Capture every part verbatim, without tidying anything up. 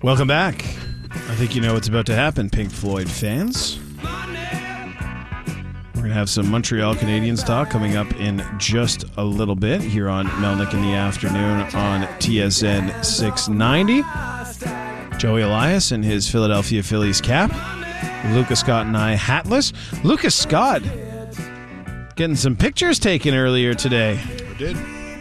Welcome back. I think you know what's about to happen, Pink Floyd fans. We're going to have some Montreal Canadiens talk coming up in just a little bit here on Melnick in the Afternoon on T S N six ninety. Joey Elias in his Philadelphia Phillies cap. Lucas Scott and I hatless. Lucas Scott getting some pictures taken earlier today. I did.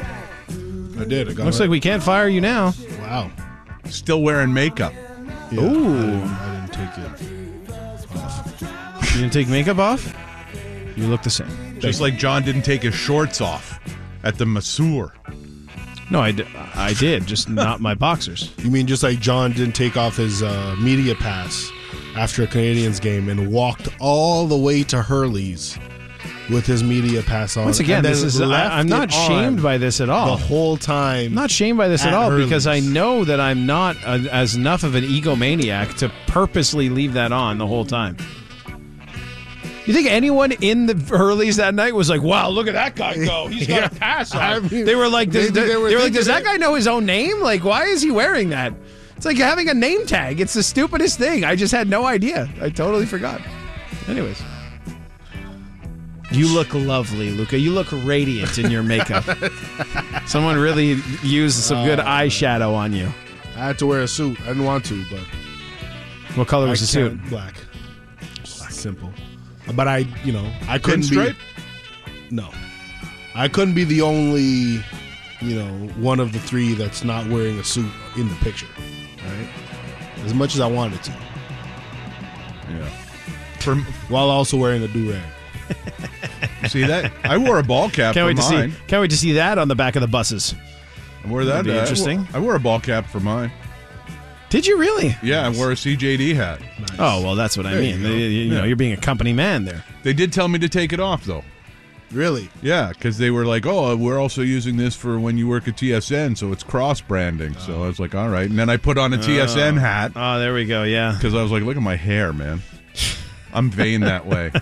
I did. I got Looks it. like we can't fire you now. Wow. Still wearing makeup. Yeah, Ooh. I didn't, I didn't take it off. You didn't take makeup off? You look the same. Just like John didn't take his shorts off at the masseur. No, I, d- I did, just not my boxers. You mean just like John didn't take off his uh, media pass after a Canadiens game and walked all the way to Hurley's with his media pass on? Once again, and then this is left I, I'm not it on shamed by this at all. the whole time. I'm not shamed by this at, at all because I Hurley's. know that I'm not a, as enough of an egomaniac to purposely leave that on the whole time. You think anyone in the Hurleys that night was like, "Wow, look at that guy go! He's got Yeah. a pass on." I mean, they were like, does, maybe they they were were like, thinking "Does that it. guy know his own name? Like, why is he wearing that?" It's like having a name tag. It's the stupidest thing. I just had no idea. I totally forgot. Anyways. You look lovely, Luca. You look radiant in your makeup. Someone really used some good eyeshadow on you. I had to wear a suit. I didn't want to, but What color I was the suit? can't- Black. Black. Simple. But I, you know, I couldn't Pinstripe? be. No, I couldn't be the only, you know, one of the three that's not wearing a suit in the picture. Right? As much as I wanted to, Yeah. For, while also wearing a do-rag. see that? I wore a ball cap Can't for wait to mine. see. Can't wait to see that on the back of the buses. I wore that. That'd be uh, interesting. I wore, I wore a ball cap for mine. Did you really? Yeah, I wore a C J D hat. Nice. Oh well, that's what I There you mean. go. You, you know, Yeah. you're being a company man there. They did tell me to take it off, though. Really? Yeah, because they were like, oh, we're also using this for when you work at T S N, so it's cross-branding. So I was like, all right. And then I put on a T S N hat Oh, there we go. Yeah. because I was like, look at my hair, man. I'm vain that way.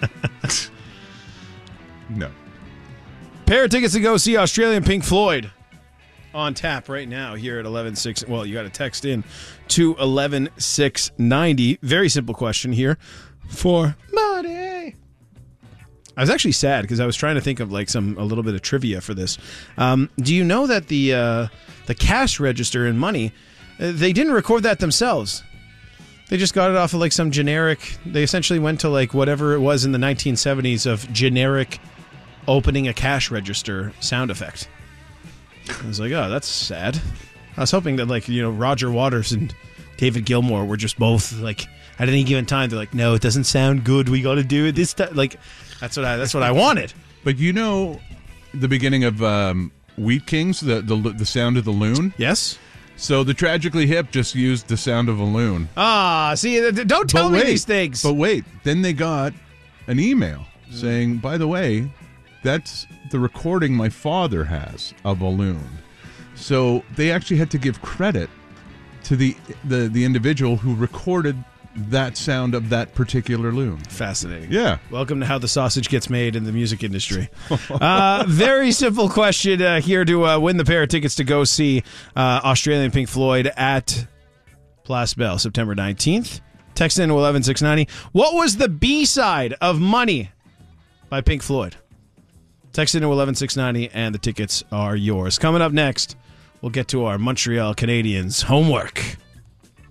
No. Pair of tickets to go see Australian Pink Floyd on tap right now here at eleven six. Well, you got to text in to eleven six ninety. Very simple question here for money. I was actually sad because I was trying to think of like some a little bit of trivia for this. Um, do you know that the uh, the cash register in money, uh, they didn't record that themselves? They just got it off of like some generic. They essentially went to like whatever it was in the nineteen seventies of generic opening a cash register sound effect. I was like, oh, that's sad. I was hoping that like, you know, Roger Waters and David Gilmour were just both like at any given time they're like, no, it doesn't sound good. We got to do it this time. Like that's what I that's what I wanted. But you know the beginning of um, Wheat Kings, the, the the sound of the loon? Yes. So the Tragically Hip just used the sound of a loon. Ah, see, th- th- don't tell But me wait, these things. But wait, then they got an email saying, by the way, that's the recording my father has of a loon. So they actually had to give credit to the the, the individual who recorded that sound of that particular loon. Fascinating. Yeah. Welcome to how the sausage gets made in the music industry. uh, very simple question uh, here to uh, win the pair of tickets to go see uh, Australian Pink Floyd at Place Bell, September nineteenth. Text in to eleven six ninety. What was the B-side of Money by Pink Floyd? Text in to eleven six ninety and the tickets are yours. Coming up next, we'll get to our Montreal Canadiens homework.